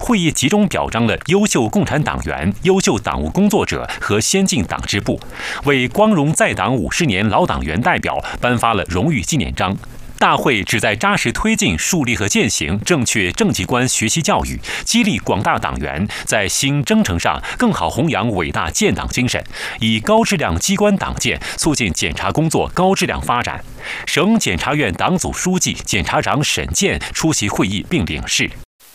会议集中表彰了优秀共产党员、优秀党务工作者和先进党支部，为光荣在党50年老党员代表颁发了荣誉纪念章。大会旨在扎实推进树立和践行正确政绩观学习教育，激励广大党员在新征程上更好弘扬伟大建党精神，以高质量机关党建促进检察工作高质量发展。省检察院党组书记、检察长沈健出席会议并领示。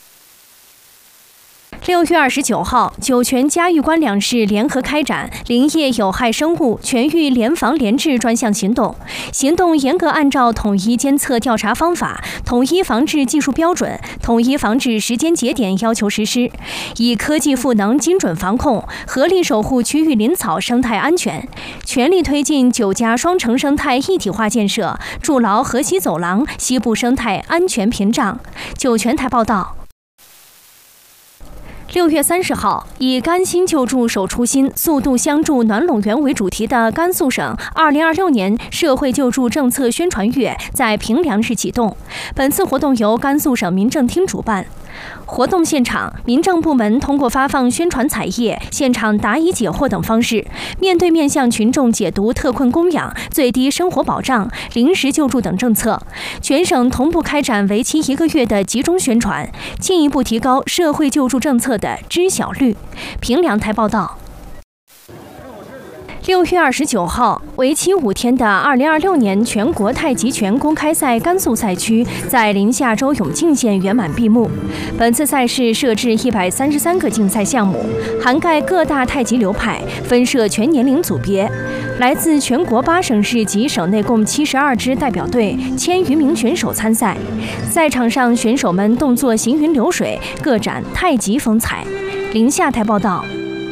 6月29号，酒泉嘉峪关两市联合开展林业有害生物全域联防联治专项行动，行动严格按照统一监测调查方法、统一防治技术标准、统一防治时间节点要求实施，以科技赋能精准防控，合力守护区域林草生态安全，全力推进9家双城生态一体化建设，筑牢河西走廊西部生态安全屏障。酒泉台报道。6月30号，以“甘心救助守初心，速度相助暖拢园”为主题的甘肃省2026年社会救助政策宣传月在平凉市启动。本次活动由甘肃省民政厅主办。活动现场，民政部门通过发放宣传彩页、现场答疑解惑等方式，面对面向群众解读特困供养、最低生活保障、临时救助等政策。全省同步开展为期1个月的集中宣传，进一步提高社会救助政策的知晓率。平凉台报道。6月29号，为期5天的2026年全国太极拳公开赛甘肃赛区在临夏州永靖县圆满闭幕。本次赛事设置133个竞赛项目，涵盖各大太极流派，分设全年龄组别。来自全国8省市及省内共72支代表队，1000余名选手参赛。赛场上，选手们动作行云流水，各展太极风采。临夏台报道。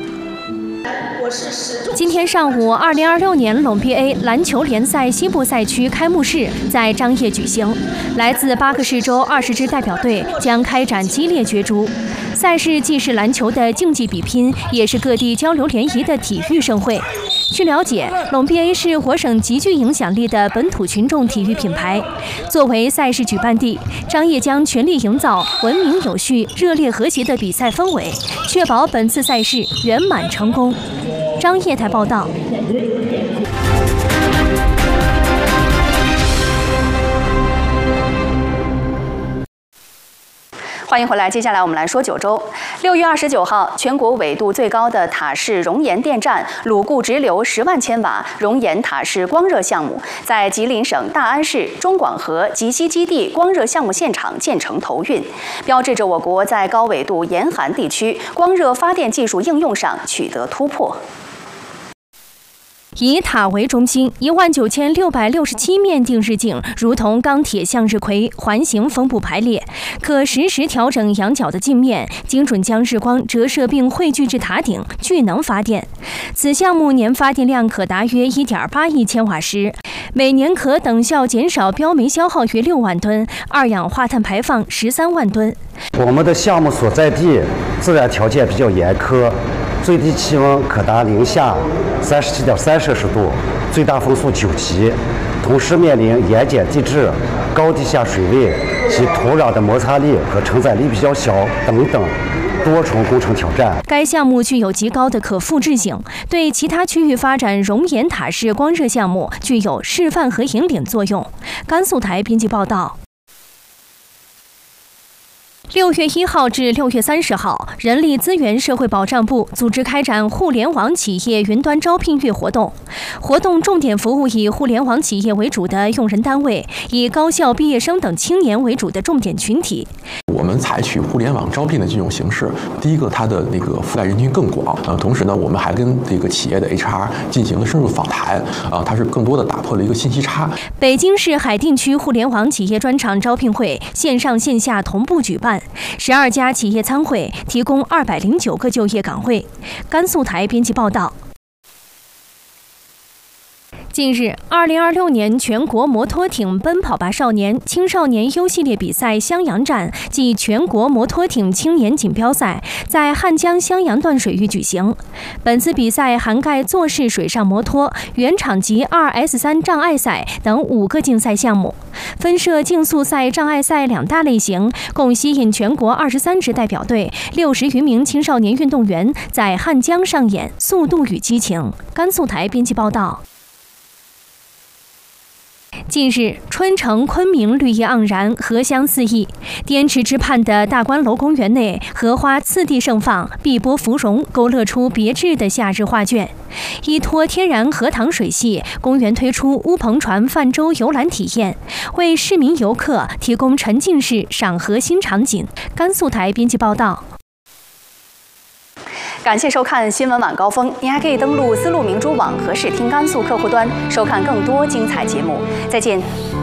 今天上午，2026年陇 BA 篮球联赛西部赛区开幕式在张掖举行，来自8个市州20支代表队将开展激烈角逐。赛事既是篮球的竞技比拼，也是各地交流联谊的体育盛会。据了解，陇 BA 是我省极具影响力的本土群众体育品牌。作为赛事举办地，张掖将全力营造文明有序、热烈和谐的比赛氛围，确保本次赛事圆满成功。张掖台报道。 欢迎回来，接下来我们来说九州。6月29号，全国纬度最高的塔式熔岩电站鲁固直流10万千瓦熔岩塔式光热项目，在吉林省大安市中广核集西基地光热项目现场建成投运，标志着我国在高纬度严寒地区光热发电技术应用上取得突破。 以塔为中心，19667面定日镜如同钢铁向日葵环形分布排列，可实时调整仰角的镜面，精准将日光折射并汇聚至塔顶，聚能发电。此项目年发电量可达约1.8亿千瓦时，每年可等效减少标煤消耗约6万吨，二氧化碳排放13万吨。 我们的项目所在地自然条件比较严苛，最低气温可达零下37.3摄氏度，最大风速9级，同时面临盐碱地质、高地下水位及土壤的摩擦力和承载力比较小等等多重工程挑战。 该项目具有极高的可复制性，对其他区域发展熔岩塔式光热项目具有示范和引领作用。甘肃台编辑报道。6月1号至6月30号，人力资源社会保障部组织开展互联网企业云端招聘月活动。活动重点服务以互联网企业为主的用人单位，以高校毕业生等青年为主的重点群体。 我们采取互联网招聘的这种形式，第一个，它的覆盖人群更广，同时呢，我们还跟这个企业的 HR 进行了深入访谈，它是更多的打破了一个信息差。 北京市海淀区互联网企业专场招聘会线上线下同步举办，12家企业参会，提供209个就业岗位。甘肃台编辑报道。 近日，2026年全国摩托艇奔跑吧少年、青少年优系列比赛襄阳站暨全国摩托艇青年锦标赛在汉江襄阳段水域举行。本次比赛涵盖坐式水上摩托、原厂级2S3障碍赛等5个竞赛项目，分设竞速赛、障碍赛2大类型，共吸引全国23支代表队、60余名青少年运动员在汉江上演速度与激情。甘肃台编辑报道。近日，春城昆明绿意盎然，荷香四溢。滇池之畔的大观楼公园内，荷花次第盛放，碧波芙蓉，勾勒出别致的夏日画卷。依托天然荷塘水系，公园推出乌篷船泛舟游览体验，为市民游客提供沉浸式赏荷新场景。甘肃台编辑报道。 感谢收看新闻晚高峰，您还可以登录丝路明珠网和视听甘肃客户端收看更多精彩节目。再见。